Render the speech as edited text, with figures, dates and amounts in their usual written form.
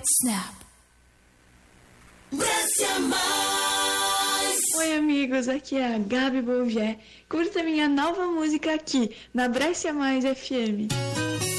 Snap. Brescia Mais. Oi amigos, aqui é a Gabi Bouvier. Curta minha nova música aqui na Brescia Mais FM.